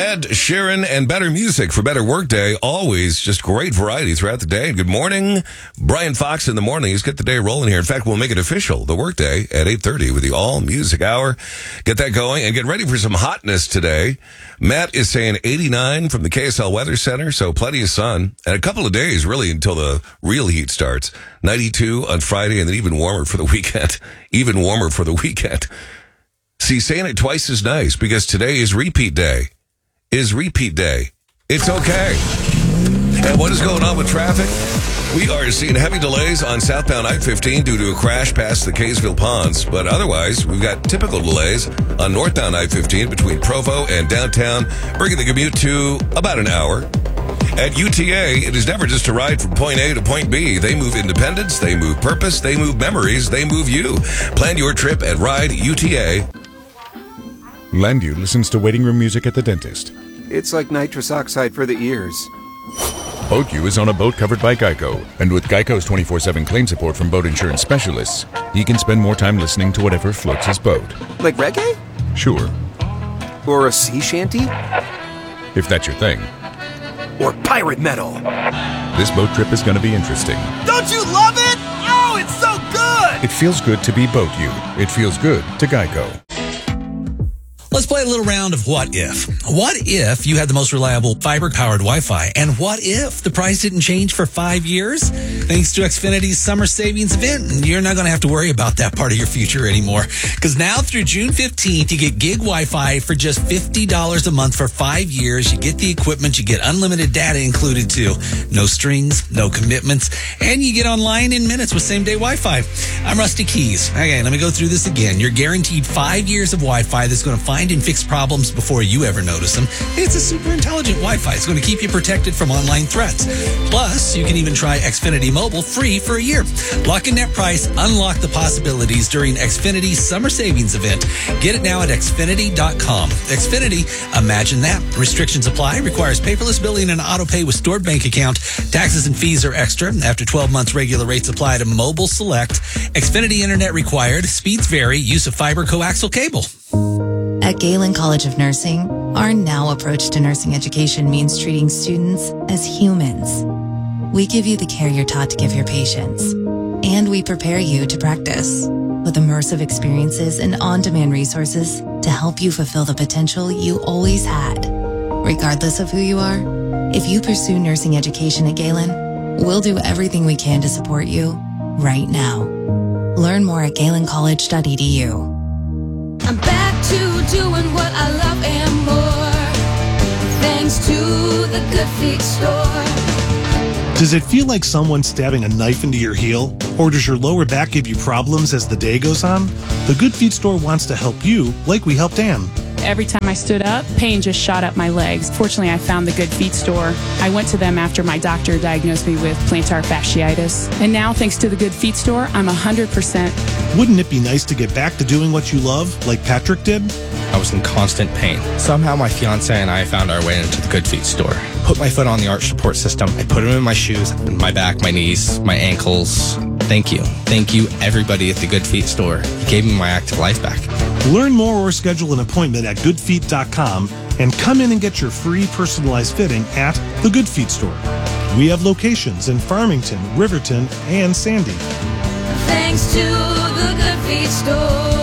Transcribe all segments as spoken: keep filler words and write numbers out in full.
Ed Sheeran and better music for better workday. Always just great variety throughout the day. Good morning, Brian Fox in the mornings. Get the day rolling here. In fact, we'll make it official, the workday at eight thirty with the All Music Hour. Get that going and get ready for some hotness today. Matt is saying eighty-nine from the K S L Weather Center, so plenty of sun. And a couple of days, really, until the real heat starts. ninety-two on Friday, and then even warmer for the weekend. Even warmer for the weekend. See, saying it twice is nice because today is repeat day. Is repeat day. It's okay. And what is going on with traffic? We are seeing heavy delays on southbound I fifteen due to a crash past the Kaysville Ponds. But otherwise, we've got typical delays on northbound I fifteen between Provo and downtown, bringing the commute to about an hour. At U T A, it is never just a ride from point A to point B. They move independence, they move purpose, they move memories, they move you. Plan your trip at Ride U T A. Landu listens to waiting room music at the dentist. It's like nitrous oxide for the ears. BoatU is on a boat covered by Geico, and with Geico's twenty-four seven claim support from boat insurance specialists, he can spend more time listening to whatever floats his boat. Like reggae? Sure. Or a sea shanty? If that's your thing. Or pirate metal? This boat trip is going to be interesting. Don't you love it? Oh, it's so good! It feels good to be BoatU. It feels good to Geico. Let's play a little round of what if. What if you had the most reliable fiber-powered Wi-Fi? And what if the price didn't change for five years? Thanks to Xfinity's summer savings event, you're not going to have to worry about that part of your future anymore. Because now through June fifteenth, you get gig Wi-Fi for just fifty dollars a month for five years. You get the equipment, you get unlimited data included too. No strings, no commitments, and you get online in minutes with same-day Wi-Fi. I'm Rusty Keys. Okay, let me go through this again. You're guaranteed five years of Wi-Fi that's going to find and fix problems before you ever notice them. It's a super intelligent Wi-Fi. It's going to keep you protected from online threats. Plus, you can even try Xfinity Mobile free for a year. Lock in that price. Unlock the possibilities during Xfinity's summer savings event. Get it now at Xfinity dot com. Xfinity, imagine that. Restrictions apply. Requires paperless billing and auto pay with stored bank account. Taxes and fees are extra. After twelve months, regular rates apply to mobile select. Xfinity internet required. Speeds vary. Use of fiber coaxial cable. At Galen College of Nursing, our now approach to nursing education means treating students as humans. We give you the care you're taught to give your patients, and we prepare you to practice with immersive experiences and on-demand resources to help you fulfill the potential you always had. Regardless of who you are, if you pursue nursing education at Galen, we'll do everything we can to support you right now. Learn more at galen college dot e d u. I'm back to doing what I love and more, thanks to the Good Feet store. Does it feel like someone's stabbing a knife into your heel? Or does your lower back give you problems as the day goes on? The Good Feet store wants to help you like we helped Ann. Every time I stood up, pain just shot up my legs. Fortunately, I found the Good Feet store. I went to them after my doctor diagnosed me with plantar fasciitis. And now, thanks to the Good Feet store, I'm one hundred percent. Wouldn't it be nice to get back to doing what you love, like Patrick did? I was in constant pain. Somehow my fiance and I found our way into the Good Feet store. Put my foot on the arch support system. I put them in my shoes, my back, my knees, my ankles. Thank you. Thank you, everybody at the Good Feet store. You gave me my active life back. Learn more or schedule an appointment at good feet dot com and come in and get your free personalized fitting at the Good Feet store. We have locations in Farmington, Riverton, and Sandy. Thanks to the Good Feet store.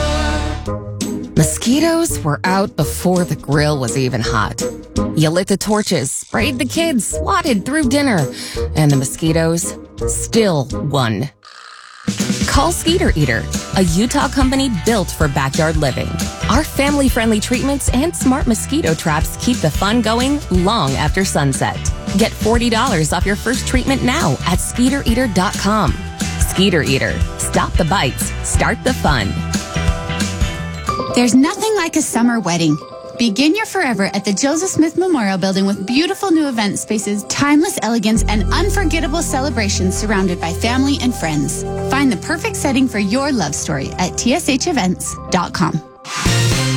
Mosquitoes were out before the grill was even hot. You lit the torches, sprayed the kids, swatted through dinner, and the mosquitoes still won. Call Skeeter Eater, a Utah company built for backyard living. Our family-friendly treatments and smart mosquito traps keep the fun going long after sunset. Get forty dollars off your first treatment now at skeeter eater dot com. Skeeter Eater. Stop the bites. Start the fun. There's nothing like a summer wedding. Begin your forever at the Joseph Smith Memorial Building with beautiful new event spaces, timeless elegance, and unforgettable celebrations surrounded by family and friends. Find the perfect setting for your love story at t s h events dot com.